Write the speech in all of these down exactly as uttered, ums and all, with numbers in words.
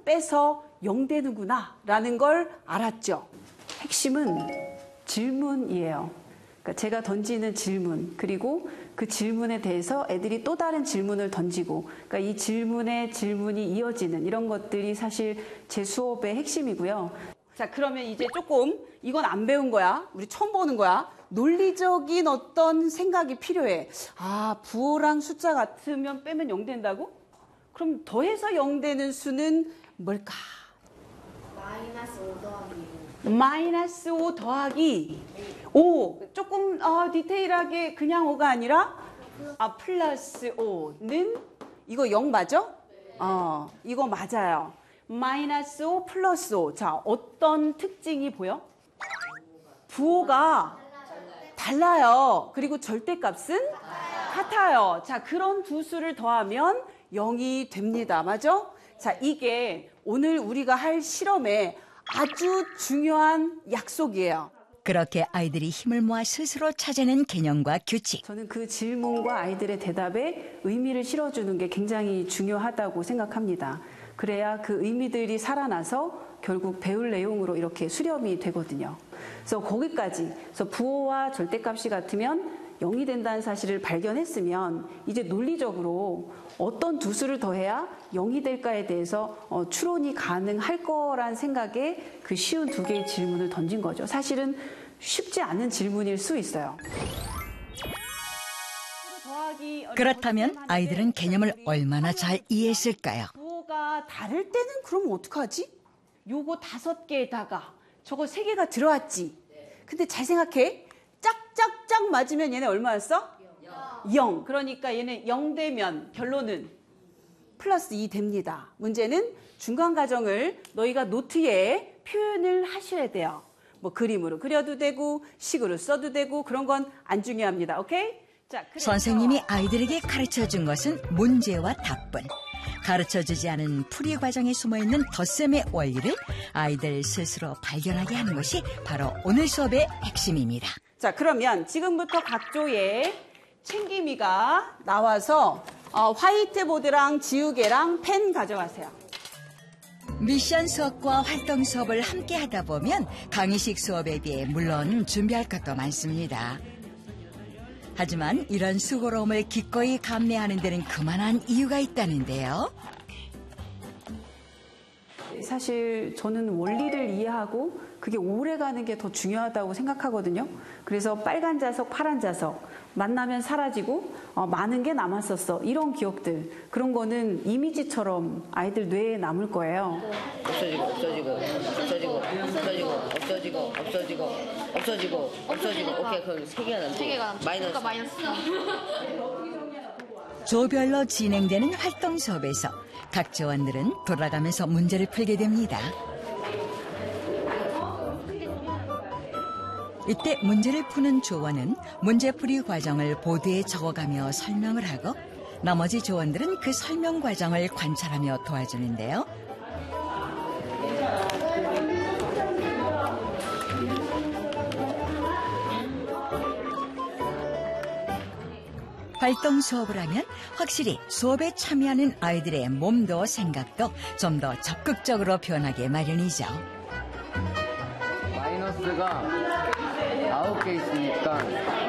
빼서 영 되는구나 라는 걸 알았죠. 핵심은 질문이에요. 그러니까 제가 던지는 질문, 그리고 그 질문에 대해서 애들이 또 다른 질문을 던지고, 그러니까 이 질문에 질문이 이어지는 이런 것들이 사실 제 수업의 핵심이고요. 자, 그러면 이제 조금 이건 안 배운 거야. 우리 처음 보는 거야. 논리적인 어떤 생각이 필요해. 아, 부호랑 숫자 같으면 빼면 영 된다고? 그럼 더해서 영 되는 수는 뭘까? 마이너스 오 더하기 마이너스 오 더하기 오. 조금 어, 디테일하게 그냥 오가 아니라 아, 플러스 오는 이거 영 맞아? 어, 이거 맞아요. 마이너스 오 플러스 오. 자, 어떤 특징이 보여? 부호가 달라요. 그리고 절대값은 같아요. 자, 그런 두 수를 더하면 영이 됩니다. 맞아? 자, 이게 오늘 우리가 할 실험의 아주 중요한 약속이에요. 그렇게 아이들이 힘을 모아 스스로 찾아낸 개념과 규칙. 저는 그 질문과 아이들의 대답에 의미를 실어주는 게 굉장히 중요하다고 생각합니다. 그래야 그 의미들이 살아나서 결국 배울 내용으로 이렇게 수렴이 되거든요. 그래서 거기까지, 그래서 부호와 절대값이 같으면 영이 된다는 사실을 발견했으면 이제 논리적으로 어떤 두 수를 더해야 영이 될까에 대해서 어, 추론이 가능할 거란 생각에 그 쉬운 두 개의 질문을 던진 거죠. 사실은 쉽지 않은 질문일 수 있어요. 그렇다면 아이들은 개념을 얼마나 잘 이해했을까요? 부호가 다를 때는 그럼 어떡하지? 요거 다섯 개에다가 저거 세 개가 들어왔지. 근데 잘 생각해. 짝짝짝 맞으면 얘네 얼마였어? 영. 그러니까 얘는 영 되면 결론은 플러스 이 됩니다. 문제는 중간 과정을 너희가 노트에 표현을 하셔야 돼요. 뭐 그림으로 그려도 되고 식으로 써도 되고 그런 건 안 중요합니다. 오케이? 자, 그래서 선생님이 아이들에게 가르쳐준 것은 문제와 답분. 가르쳐주지 않은 풀이 과정에 숨어있는 덧셈의 원리를 아이들 스스로 발견하게 하는 것이 바로 오늘 수업의 핵심입니다. 자, 그러면 지금부터 각조의 챙김이가 나와서 어, 화이트보드랑 지우개랑 펜 가져가세요. 미션 수업과 활동 수업을 함께 하다 보면 강의식 수업에 비해 물론 준비할 것도 많습니다. 하지만 이런 수고로움을 기꺼이 감내하는 데는 그만한 이유가 있다는데요. 사실 저는 원리를 이해하고 그게 오래가는 게 더 중요하다고 생각하거든요. 그래서 빨간 자석, 파란 자석 만나면 사라지고 어, 많은 게 남았었어. 이런 기억들, 그런 거는 이미지처럼 아이들 뇌에 남을 거예요. 없어지고 없어지고 없어지고 없어지고 없어지고 없어지고 없어지고 없어지고 오케이, 그럼 세 개가 남지. 세 개가 남지. 마이너스. 그러니까 마이너스. 조별로 진행되는 활동 수업에서 각 조원들은 돌아가면서 문제를 풀게 됩니다. 이때 문제를 푸는 조원은 문제풀이 과정을 보드에 적어가며 설명을 하고 나머지 조원들은 그 설명 과정을 관찰하며 도와주는데요. 활동 수업을 하면 확실히 수업에 참여하는 아이들의 몸도 생각도 좀 더 적극적으로 변하게 마련이죠. 마이너스가 아홉 개 있으니까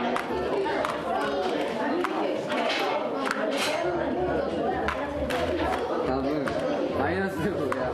답은 마이너스 뭐야?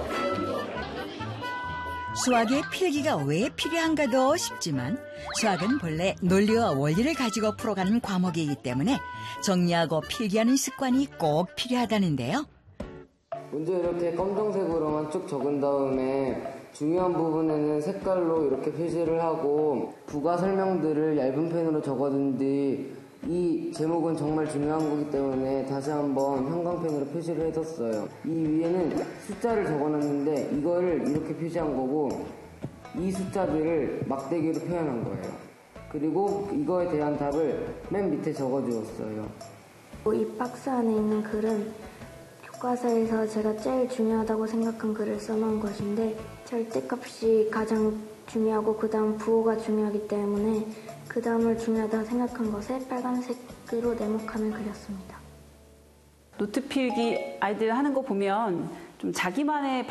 수학의 필기가 왜 필요한가도 싶지만 수학은 본래 논리와 원리를 가지고 풀어가는 과목이기 때문에 정리하고 필기하는 습관이 꼭 필요하다는데요. 먼저 이렇게 검정색으로만 쭉 적은 다음에 중요한 부분에는 색깔로 이렇게 표시를 하고 부가 설명들을 얇은 펜으로 적어둔 뒤 이 제목은 정말 중요한 거기 때문에 다시 한번 형광펜으로 표시를 해뒀어요. 이 위에는 숫자를 적어놨는데 이거를 이렇게 표시한 거고 이 숫자들을 막대기로 표현한 거예요. 그리고 이거에 대한 답을 맨 밑에 적어주었어요. 이 박스 안에 있는 글은 교과서에서 제가 제일 중요하다고 생각한 글을 써놓은 것인데 절대값이 가장 중요하고 그 다음 부호가 중요하기 때문에 그 다음을 중요하다고 생각한 것에 빨간색으로 네모칸을 그렸습니다. 노트 필기 아이들 하는 거 보면 좀 자기만의